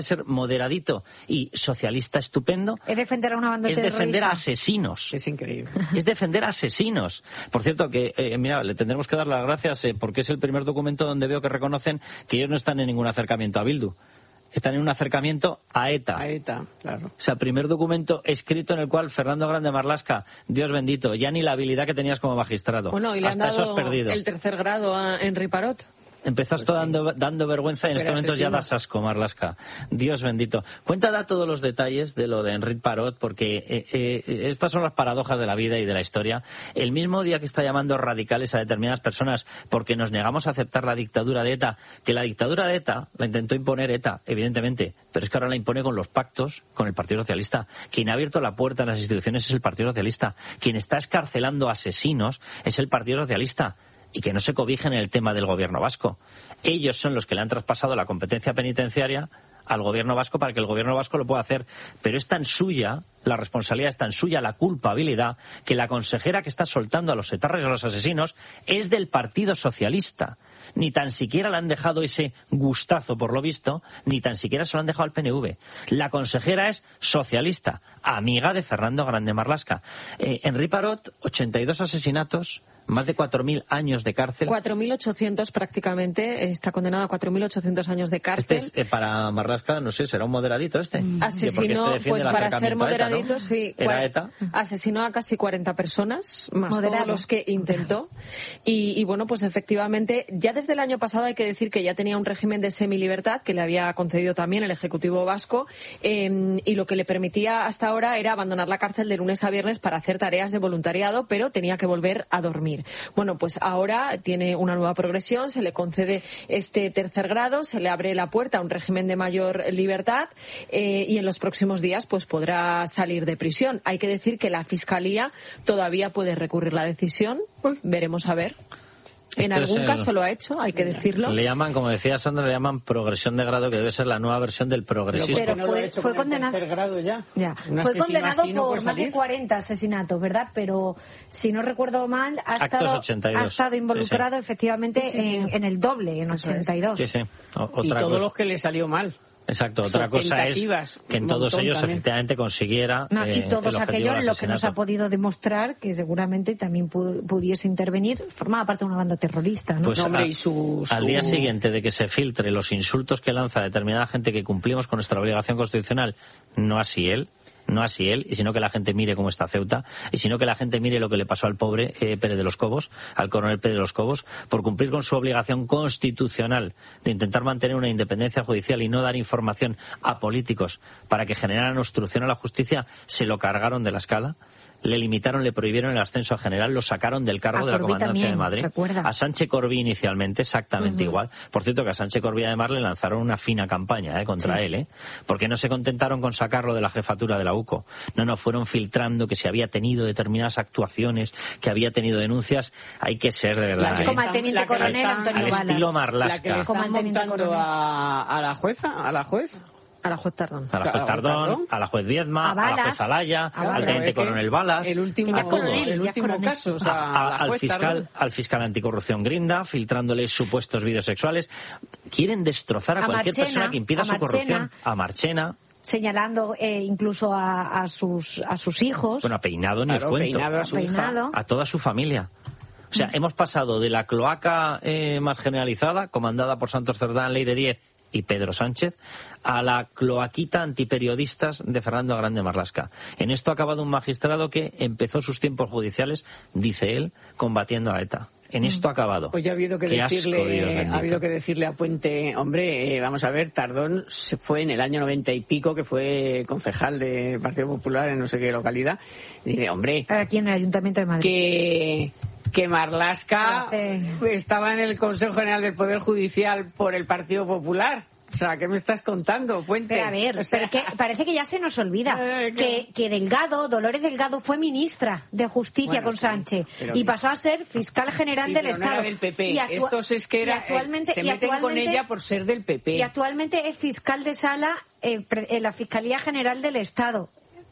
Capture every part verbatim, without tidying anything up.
ser moderadito y socialista estupendo. Es defender a una banda Es terrorista. defender a asesinos. Es increíble. Es defender a asesinos. Por cierto, que eh, mira, le tendremos que dar las gracias eh, porque es el primer documento donde veo que reconocen que ellos no están en ningún acercamiento a Bildu. Están en un acercamiento a ETA. A ETA, claro. O sea, primer documento escrito en el cual Fernando Grande Marlaska, Dios bendito, ya ni la habilidad que tenías como magistrado. Bueno, y le hasta han eso has dado perdido. el tercer grado a Henry Parot. Empezás Pues todo sí. dando, dando vergüenza y en Pero este momento ya asesino. das asco, Marlaska. Dios bendito. Cuéntala todos los detalles de lo de Henry Parot, porque eh, eh, estas son las paradojas de la vida y de la historia. El mismo día que está llamando radicales a determinadas personas porque nos negamos a aceptar la dictadura de ETA, que la dictadura de ETA la intentó imponer ETA, evidentemente, pero es que ahora la impone con los pactos con el Partido Socialista. Quien ha abierto la puerta en las instituciones es el Partido Socialista. Quien está escarcelando asesinos es el Partido Socialista. Y que no se cobijen en el tema del gobierno vasco. Ellos son los que le han traspasado la competencia penitenciaria al gobierno vasco para que el gobierno vasco lo pueda hacer. Pero es tan suya, la responsabilidad es tan suya, la culpabilidad, que la consejera que está soltando a los etarras y a los asesinos es del Partido Socialista. Ni tan siquiera le han dejado ese gustazo, por lo visto, ni tan siquiera se lo han dejado al P N V. La consejera es socialista, amiga de Fernando Grande Marlaska. Eh, Henry Parot, ochenta y dos asesinatos, más de cuatro mil años de cárcel. cuatro mil ochocientos prácticamente, está condenado a cuatro mil ochocientos años de cárcel. Este es, eh, para Marlaska, no sé, será un moderadito este. Asesinó, este pues para ser moderadito, ETA, ¿no? sí. Era ETA. Asesinó a casi cuarenta personas, más Moderado. todos los que intentó. Y, y bueno, pues efectivamente, ya desde el año pasado hay que decir que ya tenía un régimen de semilibertad que le había concedido también el Ejecutivo Vasco, eh, y lo que le permitía hasta ahora era abandonar la cárcel de lunes a viernes para hacer tareas de voluntariado, pero tenía que volver a dormir. Bueno, pues ahora tiene una nueva progresión, se le concede este tercer grado, se le abre la puerta a un régimen de mayor libertad, eh, y en los próximos días pues podrá salir de prisión. Hay que decir que la Fiscalía todavía puede recurrir la decisión, veremos a ver. En Esto es algún el- caso lo ha hecho, hay que decirlo. Le llaman, como decía Sandra, le llaman progresión de grado, que debe ser la nueva versión del progresismo. Pero no lo fue- ha hecho fue con el condenado- tercer grado ya. Ya. Un Fue asesino condenado así no por puede más de salir. cuarenta asesinatos, ¿verdad? Pero si no recuerdo mal, ha Actos estado, ochenta y dos. ha estado involucrado Sí, sí. efectivamente Sí, sí, sí. En, en el doble, en Eso es. ochenta y dos. Sí, sí. O- Y otra todos cosa. los que le salió mal. Exacto, otra Son cosa es tentativas, que en un todos montón ellos también. efectivamente consiguiera No, eh, y el todos objetivo aquellos del en lo que nos ha asesinato. podido demostrar que seguramente también pu- pudiese intervenir, formaba parte de una banda terrorista, ¿no? Pues No, hombre, a- y su- al su- día siguiente de que se filtre los insultos que lanza determinada gente que cumplimos con nuestra obligación constitucional, no así él, no así él, y sino que la gente mire cómo está Ceuta, y sino que la gente mire lo que le pasó al pobre eh, Pérez de los Cobos, al coronel Pérez de los Cobos, por cumplir con su obligación constitucional de intentar mantener una independencia judicial y no dar información a políticos para que generaran obstrucción a la justicia, se lo cargaron de la escala. Le limitaron, le prohibieron el ascenso a general, lo sacaron del cargo A de la Corbí Comandancia también, de Madrid. recuerda. A Sánchez Corbí inicialmente, exactamente Ujú. igual. Por cierto, que a Sánchez Corbí además le lanzaron una fina campaña eh, contra Sí. él, ¿eh? Porque no se contentaron con sacarlo de la jefatura de la U C O. No, no, fueron filtrando que si había tenido determinadas actuaciones, que había tenido denuncias. Hay que ser de verdad. La que ¿eh? Como al está- teniente la que coronel está- Antonio al Balas. estilo La que Marlaska. le Como están al teniente montando coronel. a, a la jueza, a la juez. A la juez Tardón. A la juez Claro, Tardón, Tardón. a la juez Viedma, A a, la juez Balas. Alaya, A al Balas. teniente Es que coronel Balas, El último, Ya es coronel, el ya es último coronel. caso, o sea, a- a- la al juez fiscal Tardón. al fiscal anticorrupción Grinda, filtrándole supuestos vídeos sexuales. Quieren destrozar a, A cualquier Marchena, persona que impida a su corrupción. Marchena. A Marchena, Señalando eh, incluso a, a sus a sus hijos. bueno, a Peinado ni os Claro, cuento. Peinado a su hija. Peinado. A toda su familia. O sea, hemos pasado de la cloaca eh, más generalizada, comandada por Santos Cerdán, Leire Diez y Pedro Sánchez, a la cloaquita antiperiodistas de Fernando Grande Marlaska. En esto ha acabado un magistrado que empezó sus tiempos judiciales, dice él, combatiendo a ETA. En esto ha acabado. Pues ya ha habido que Qué asco, decirle, Dios bendito. ha habido que decirle a Puente, hombre, eh, vamos a ver, Tardón se fue en el año noventa y pico, que fue concejal del Partido Popular en no sé qué localidad. Y dice, hombre, Aquí en el Ayuntamiento de Madrid. que que Marlaska Hace- estaba en el Consejo General del Poder Judicial por el Partido Popular. O sea, ¿qué me estás contando, Puente? Pero a ver, O sea, pero es que parece que ya se nos olvida Eh, que, que Delgado, Dolores Delgado, fue ministra de Justicia Bueno, con sí, Sánchez pero- y pasó a ser fiscal general sí, del pero no Estado. era del P P. Y actua- Estos es que y era, actualmente, eh, se y meten con actualmente- ella por ser del P P. Y actualmente es fiscal de sala eh, pre- en la Fiscalía General del Estado.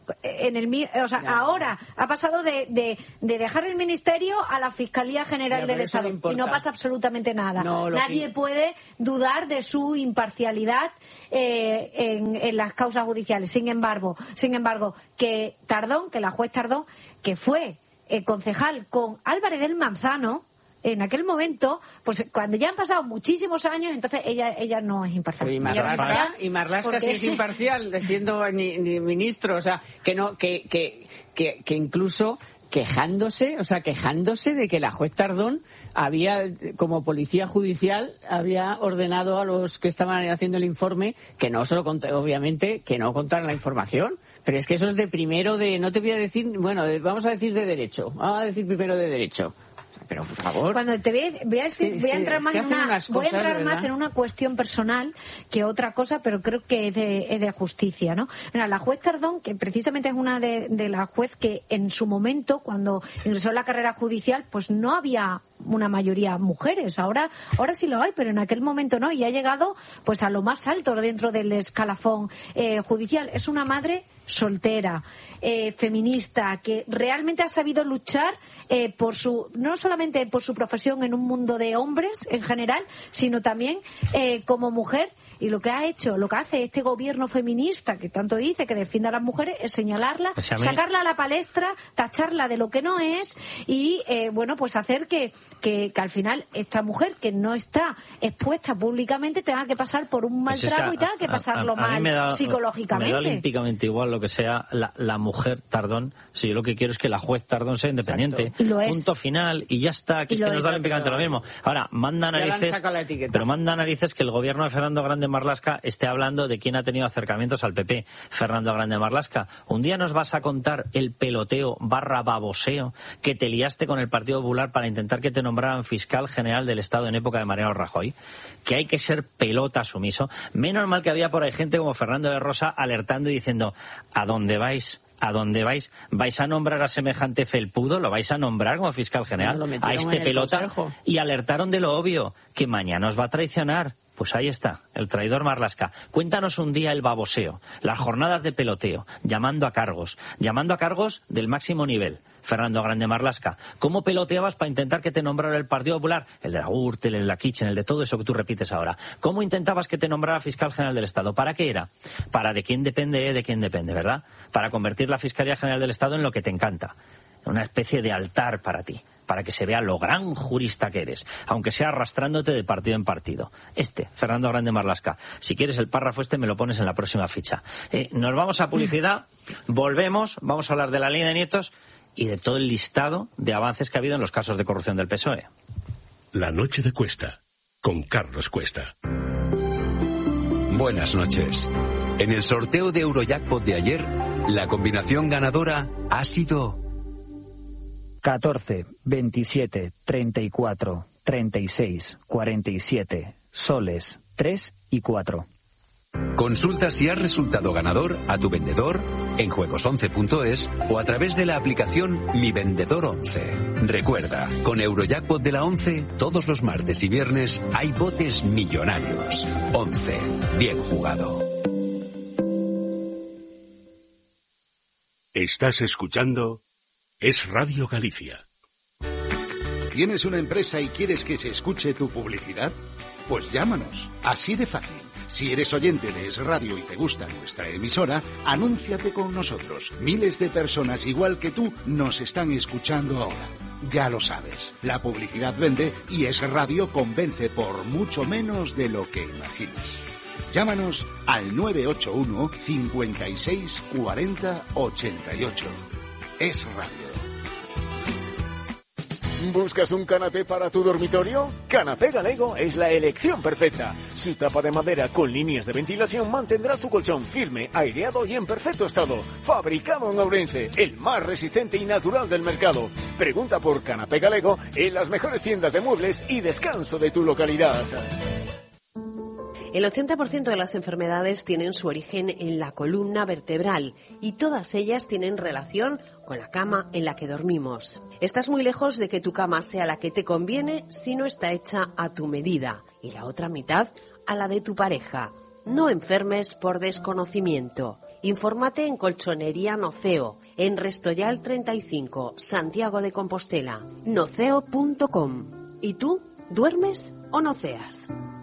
en el, o sea, ya, ahora ha pasado de, de, de dejar el ministerio a la Fiscalía General ya, del Estado no y no pasa absolutamente nada. No, Nadie que... puede dudar de su imparcialidad eh, en, en las causas judiciales. Sin embargo, sin embargo, que Tardón, que la juez Tardón, que fue eh, concejal con Álvarez del Manzano, en aquel momento, pues cuando ya han pasado muchísimos años, entonces ella ella no es imparcial. Y Marlaska, y Marlaska sí es imparcial, siendo ni, ni ministro, o sea, que no, que, que, que, que incluso quejándose, o sea, quejándose de que la juez Tardón había, como policía judicial, había ordenado a los que estaban haciendo el informe que no solo, obviamente, que no contaran la información. Pero es que eso es de primero de, no te voy a decir, bueno, de, vamos a decir de derecho, vamos a decir primero de derecho. Pero por favor. Cuando te ve, voy a, decir, sí, voy a entrar, más, en una, cosas, voy a entrar más en una cuestión personal que otra cosa, pero creo que es de, es de justicia, ¿no? Mira, la juez Tardón, que precisamente es una de, de las juez que en su momento, cuando ingresó en la carrera judicial, pues no había una mayoría mujeres. Ahora, ahora sí lo hay, pero en aquel momento no. Y ha llegado pues a lo más alto dentro del escalafón eh, judicial. Es una madre soltera, eh, feminista, que realmente ha sabido luchar eh, por su, no solamente por su profesión en un mundo de hombres en general, sino también eh, como mujer. Y lo que ha hecho, lo que hace este gobierno feminista, que tanto dice que defiende a las mujeres, es señalarla, o sea, a mí... sacarla a la palestra, tacharla de lo que no es y, eh, bueno, pues hacer que, que, que al final esta mujer que no está expuesta públicamente tenga que pasar por un mal pues trago es que a, y tenga que pasarlo a, a, a mal da, psicológicamente. Me da olímpicamente igual lo que sea la, la mujer Tardón. Si yo lo que quiero es que la juez Tardón sea independiente. Y lo es. Punto final. Y ya está. Aquí es que nos da olímpicamente lo mismo. Ahora, manda narices, pero manda narices que el gobierno de Fernando Grande Marlaska esté hablando de quién ha tenido acercamientos al P P. Fernando Grande Marlaska, un día nos vas a contar el peloteo barra baboseo que te liaste con el Partido Popular para intentar que te nombraran fiscal general del Estado en época de Mariano Rajoy, que hay que ser pelota sumiso. Menos mal que había por ahí gente como Fernando de Rosa alertando y diciendo, ¿a dónde vais? ¿A dónde vais? ¿Vais a nombrar a semejante felpudo? ¿Lo vais a nombrar como fiscal general? A este pelota. Y alertaron de lo obvio, que mañana os va a traicionar. Pues ahí está, el traidor Marlaska. Cuéntanos un día el baboseo, las jornadas de peloteo, llamando a cargos, llamando a cargos del máximo nivel. Fernando Grande Marlaska, ¿cómo peloteabas para intentar que te nombrara el Partido Popular? El de la Gürtel, el de la Kitchen, el de todo eso que tú repites ahora. ¿Cómo intentabas que te nombrara fiscal general del Estado? ¿Para qué era? Para de quién depende, de quién depende, ¿verdad? Para convertir la Fiscalía General del Estado en lo que te encanta. Una especie de altar para ti, para que se vea lo gran jurista que eres, aunque sea arrastrándote de partido en partido. Este, Fernando Grande Marlaska. Si quieres el párrafo este me lo pones en la próxima ficha. Eh, nos vamos a publicidad, volvemos, vamos a hablar de la ley de nietos y de todo el listado de avances que ha habido en los casos de corrupción del P S O E. La noche de Cuesta, con Carlos Cuesta. Buenas noches. En el sorteo de Eurojackpot de ayer, la combinación ganadora ha sido catorce, veintisiete, treinta y cuatro, treinta y seis, cuarenta y siete, soles, tres y cuatro. Consulta si has resultado ganador a tu vendedor en juegos once punto es o a través de la aplicación Mi Vendedor once. Recuerda, con Eurojackpot de la once, todos los martes y viernes hay botes millonarios. once. Bien jugado. Estás escuchando Es Radio Galicia. ¿Tienes una empresa y quieres que se escuche tu publicidad? Pues llámanos, así de fácil. Si eres oyente de Es Radio y te gusta nuestra emisora, anúnciate con nosotros. Miles de personas igual que tú nos están escuchando ahora. Ya lo sabes, la publicidad vende y Es Radio convence por mucho menos de lo que imaginas. Llámanos al nueve ocho uno, cincuenta y seis, cuarenta, ochenta y ocho. Es Radio. ¿Buscas un canapé para tu dormitorio? Canapé Galego es la elección perfecta. Su tapa de madera con líneas de ventilación mantendrá tu colchón firme, aireado y en perfecto estado. Fabricado en Ourense, el más resistente y natural del mercado. Pregunta por Canapé Galego en las mejores tiendas de muebles y descanso de tu localidad. El ochenta por ciento de las enfermedades tienen su origen en la columna vertebral y todas ellas tienen relación con la cama en la que dormimos. Estás muy lejos de que tu cama sea la que te conviene si no está hecha a tu medida y la otra mitad a la de tu pareja. No enfermes por desconocimiento. Infórmate en Colchonería Noceo, en Restoyal treinta y cinco, Santiago de Compostela, noceo punto com. ¿Y tú, duermes o noceas?